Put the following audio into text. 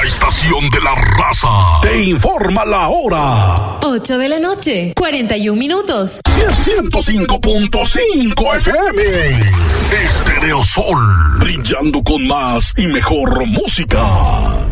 La estación de la raza te informa la hora. 8 de la noche, 41 minutos. 105.5 FM. Estéreo Sol, brillando con más y mejor música.